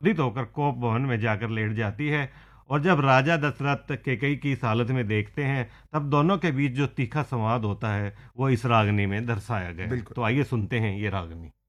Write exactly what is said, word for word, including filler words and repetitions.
क्रोधित होकर कोप भवन में जाकर लेट जाती है। और जब राजा दशरथ कैकेयी की इस हालत में देखते हैं, तब दोनों के बीच जो तीखा संवाद होता है वो इस रागनी में दर्शाया गया है। बिल्कुल। तो आइए सुनते हैं ये रागनी।